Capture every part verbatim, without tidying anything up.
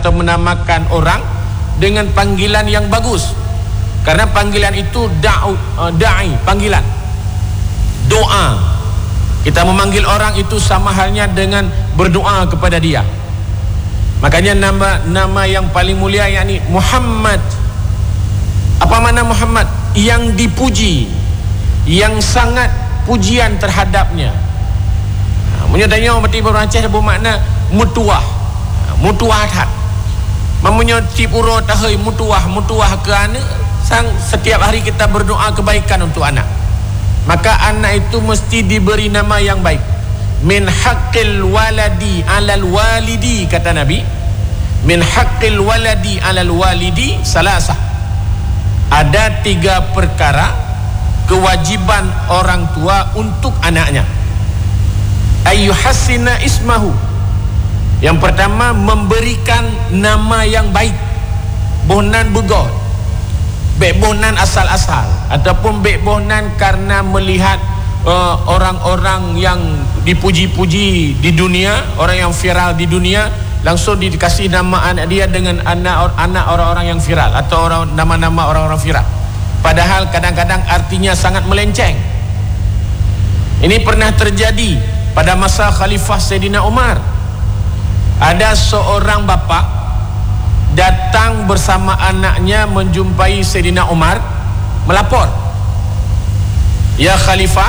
atau menamakan orang dengan panggilan yang bagus. Karena panggilan itu da'u, uh, da'i, panggilan doa. Kita memanggil orang itu sama halnya dengan berdoa kepada dia. Makanya nama nama yang paling mulia yakni Muhammad. Apa makna Muhammad? Yang dipuji, yang sangat pujian terhadapnya. Punya tanya berarti beracah bermakna mutuah, mutuah hat. Mamunya tipuro tahai mutuah, mutuah ke anak. Sang setiap hari kita berdoa kebaikan untuk anak. Maka anak itu mesti diberi nama yang baik. Min haqqil waladi alal walidi, kata Nabi. Min haqqil waladi alal walidi salasah. Ada tiga perkara kewajiban orang tua untuk anaknya. Ayyuhassina ismahu. Yang pertama, memberikan nama yang baik. Bohnan begod, bek bohnan asal-asal, ataupun bek bohnan karena melihat uh, orang-orang yang dipuji-puji di dunia, orang yang viral di dunia, langsung dikasih nama anak dia dengan anak anak orang-orang yang viral atau orang nama-nama orang-orang viral. Padahal kadang-kadang artinya sangat melenceng. Ini pernah terjadi pada masa Khalifah Sayyidina Umar. Ada seorang bapa datang bersama anaknya menjumpai Sayyidina Umar, melapor, "Ya Khalifah,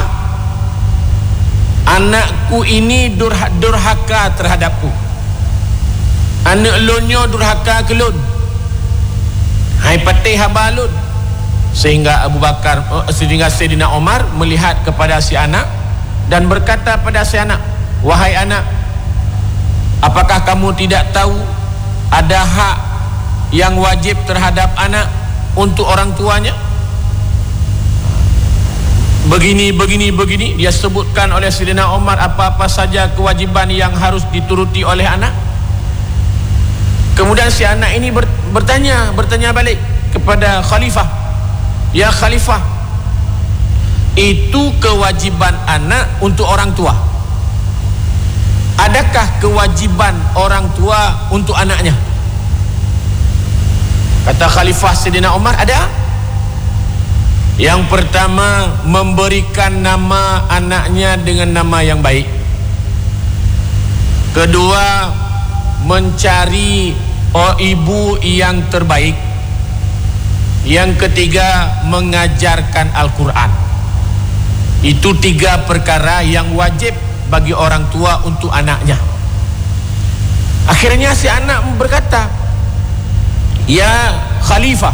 anakku ini durha, durhaka terhadapku. Anak lonyo durhaka ke lon. Hai patih habalun." Sehingga Abu Bakar, sehingga Sayyidina Umar melihat kepada si anak dan berkata pada si anak, "Wahai anak, apakah kamu tidak tahu ada hak yang wajib terhadap anak untuk orang tuanya?" Begini, begini, begini. Dia sebutkan oleh Sayyidina Umar apa-apa saja kewajiban yang harus dituruti oleh anak. Kemudian si anak ini bertanya, bertanya balik kepada Khalifah, "Ya Khalifah, itu kewajiban anak untuk orang tua. Adakah kewajiban orang tua untuk anaknya?" Kata Khalifah Sayyidina Umar, "Ada. Yang pertama, memberikan nama anaknya dengan nama yang baik. Kedua, mencari oh, ibu yang terbaik. Yang ketiga, mengajarkan Al-Quran." Itu tiga perkara yang wajib bagi orang tua untuk anaknya. Akhirnya si anak berkata, "Ya Khalifah,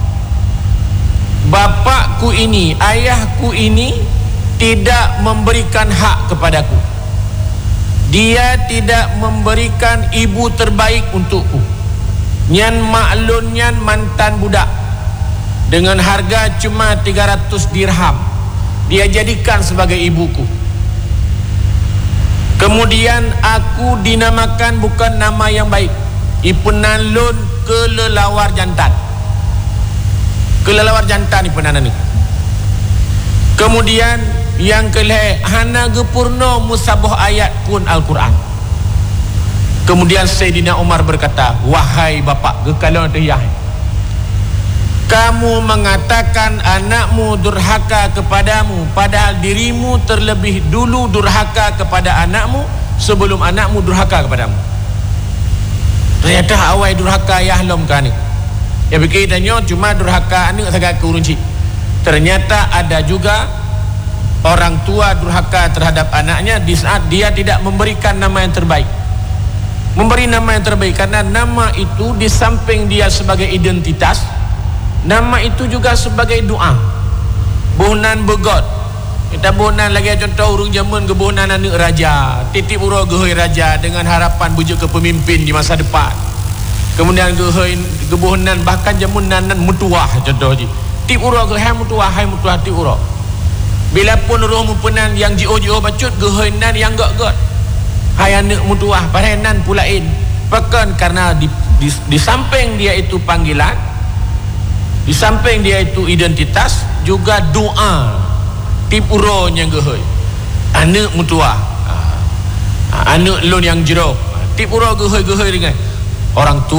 bapakku ini, ayahku ini tidak memberikan hak kepadaku. Dia tidak memberikan ibu terbaik untukku. Nyan maklun nyan mantan budak dengan harga cuma tiga ratus dirham dia jadikan sebagai ibuku. Kemudian aku dinamakan bukan nama yang baik. Ipenan lun kelelawar jantan. Kelelawar jantan ipenan ni. Kemudian yang kelih hana gepurno musabah ayat pun Al-Quran." Kemudian Sayyidina Umar berkata, "Wahai bapak, gekalau teyah, kamu mengatakan anakmu durhaka kepadamu, padahal dirimu terlebih dulu durhaka kepada anakmu sebelum anakmu durhaka kepadamu. Ternyata awal durhaka yahlom kan ni. Ya fikir tanya cuma durhaka anak sangat kurunci. Ternyata ada juga orang tua durhaka terhadap anaknya di saat dia tidak memberikan nama yang terbaik. Memberi nama yang terbaik karena nama itu di samping dia sebagai identitas, nama itu juga sebagai doa. Bohnan begot. Kita bohnan lagi contoh urung zaman ke bohnan anak raja, titip uro gehoi raja dengan harapan bujuk ke pemimpin di masa depan. Kemudian gehoi gebohnan bahkan jamun nanan mutuah contoh ji. Tip uro gehai mutuah, hai mutuah tip uro. Bila pun roh mupenan yang jio-jio bacut gehoi nan yang gak-gak. Hai anak mutuah parenan pulain. Bahkan karena di, di, di samping dia itu panggilan, di samping dia itu identitas, juga doa tipuro yang gehoi anak mutuah, anak lon yang jero tipuro gehoi-gehoi dengan orang tua.